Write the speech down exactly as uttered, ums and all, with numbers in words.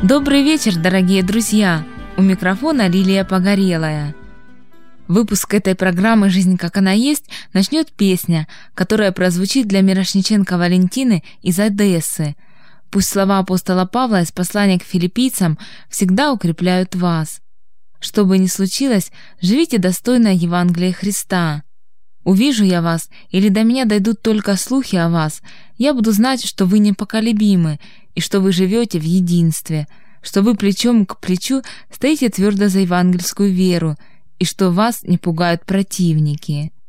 Добрый вечер, дорогие друзья! У микрофона Лилия Погорелая. Выпуск этой программы «Жизнь как она есть» начнет песня, которая прозвучит для Мирошниченко Валентины из Одессы. Пусть слова апостола Павла из послания к филиппийцам всегда укрепляют вас. Что бы ни случилось, живите достойно Евангелия Христа. Увижу я вас, или до меня дойдут только слухи о вас, я буду знать, что вы непоколебимы, и что вы живете в единстве, что вы плечом к плечу стоите твердо за евангельскую веру, и что вас не пугают противники.